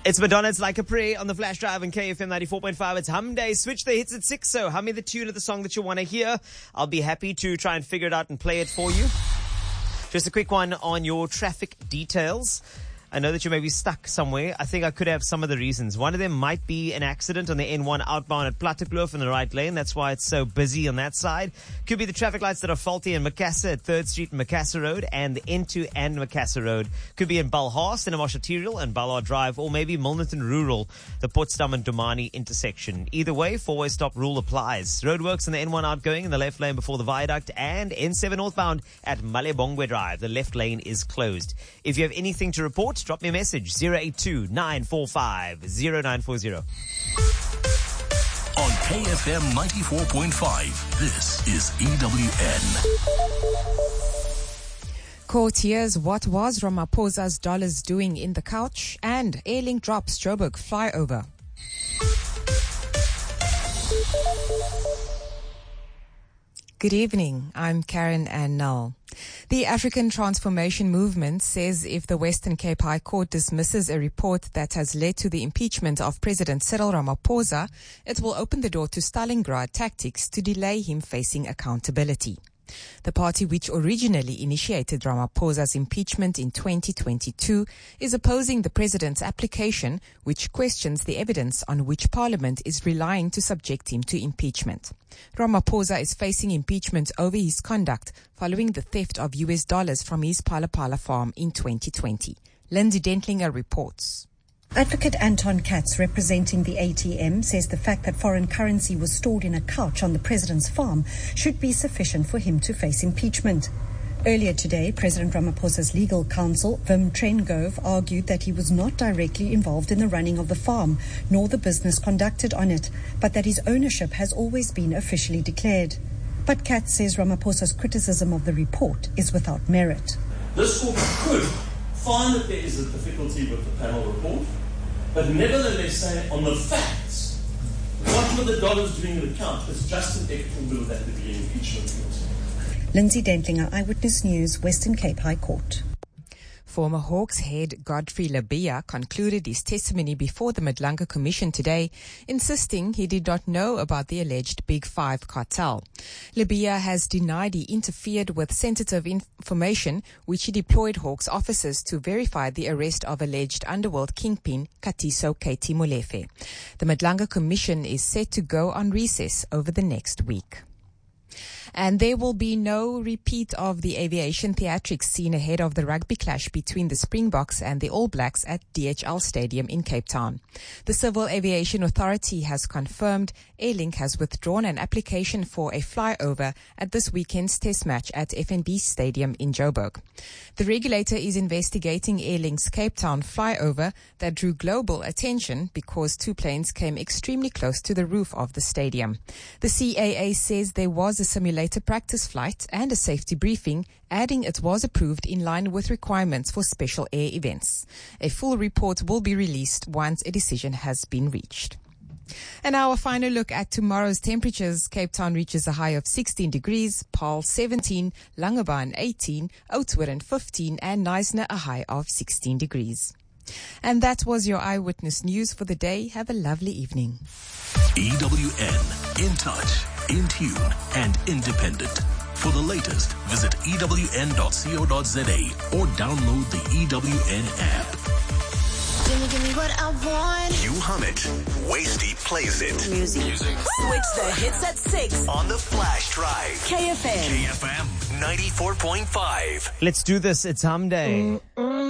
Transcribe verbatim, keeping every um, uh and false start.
It's Madonna's Like a Prayer on the Flash Drive and K F M ninety-four point five. It's Hum Day. Switch the hits at six. So hum me the tune of the song that you want to hear. I'll be happy to try and figure it out and play it for you. Just a quick one on your traffic details. I know that you may be stuck somewhere. I think I could have some of the reasons. One of them might be an accident on the N one outbound at Plattekloof in the right lane. That's why it's so busy on that side. Could be the traffic lights that are faulty in Macassar at third Street and Macassar Road and the N two and Macassar Road. Could be in Balhaas, in Amashaterial and Ballard Drive, or maybe Milnerton Rural, the Potsdam and Domani intersection. Either way, four-way stop rule applies. Roadworks on the N one outgoing in the left lane before the viaduct and N seven northbound at Malebongwe Drive. The left lane is closed. If you have anything to report, drop me a message, zero eight two, nine four five, zero nine four zero. On K F M ninety-four point five, this is E W N. Court hears what was Ramaphosa's dollars doing in the couch, and Airlink drops Joburg flyover. Good evening, I'm Karen Ann Null. The African Transformation Movement says if the Western Cape High Court dismisses a report that has led to the impeachment of President Cyril Ramaphosa, it will open the door to Stalingrad tactics to delay him facing accountability. The party which originally initiated Ramaphosa's impeachment in twenty twenty-two is opposing the president's application, which questions the evidence on which Parliament is relying to subject him to impeachment. Ramaphosa is facing impeachment over his conduct following the theft of U S dollars from his Palapala farm in twenty twenty. Lindsay Dentlinger reports. Advocate Anton Katz, representing the A T M, says the fact that foreign currency was stored in a couch on the president's farm should be sufficient for him to face impeachment. Earlier today, President Ramaphosa's legal counsel, Wim Trengove, argued that he was not directly involved in the running of the farm, nor the business conducted on it, but that his ownership has always been officially declared. But Katz says Ramaphosa's criticism of the report is without merit. This court could find that there is a difficulty with the panel report, but nevertheless say on the facts, what were the dollars doing in the count? It's just an equitable that there be an impeachment clause. Lindsay Dentlinger, Eyewitness News, Western Cape High Court. Former Hawks head Godfrey Labia concluded his testimony before the Madlanga Commission today, insisting he did not know about the alleged Big Five cartel. Labia has denied he interfered with sensitive information, which he deployed Hawks officers to verify the arrest of alleged underworld kingpin Katiso Katie Molefe. The Madlanga Commission is set to go on recess over the next week. And there will be no repeat of the aviation theatrics seen ahead of the rugby clash between the Springboks and the All Blacks at D H L Stadium in Cape Town. The Civil Aviation Authority has confirmed Airlink has withdrawn an application for a flyover at this weekend's test match at F N B Stadium in Joburg. The regulator is investigating Airlink's Cape Town flyover that drew global attention because two planes came extremely close to the roof of the stadium. The C A A says there was a simulator practice flight and a safety briefing, adding it was approved in line with requirements for special air events. A full report will be released once a decision has been reached. And our final look at tomorrow's temperatures. Cape Town reaches a high of sixteen degrees, Paarl seventeen, Langebaan eighteen, Oudtshoorn fifteen, and Knysna a high of sixteen degrees. And that was your Eyewitness News for the day. Have a lovely evening. E W N, in touch, in tune, and independent. For the latest, visit E W N dot co dot za or download the E W N app. Give me, give me what I want. You hum it. Wasty plays it. Music. Music. Switch the hits at six. On the Flash Drive. K F M. K F M ninety-four point five. Let's do this. It's Hum Day.